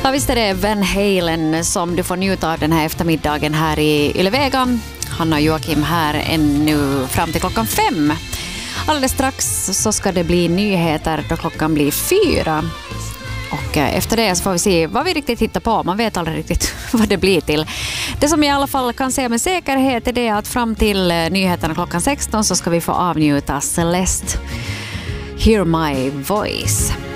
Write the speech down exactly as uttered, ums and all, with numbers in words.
Ja, visst är det Van Halen som du får njuta av den här eftermiddagen här i Yle-Vega. Hanna och Joakim här ännu fram till klockan fem. Alldeles strax så ska det bli nyheter då klockan blir fyra. Och efter det så får vi se vad vi riktigt hittar på. Man vet aldrig riktigt vad det blir till. Det som jag i alla fall kan säga med säkerhet är det att fram till nyheterna klockan sexton så ska vi få avnjuta Celeste. Hear My Voice.